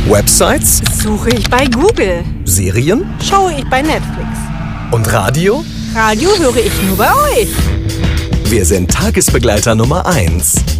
Websites? Suche ich bei Google. Serien? Schaue ich bei Netflix. Und Radio? Radio höre ich nur bei euch. Wir sind Tagesbegleiter Nummer 1.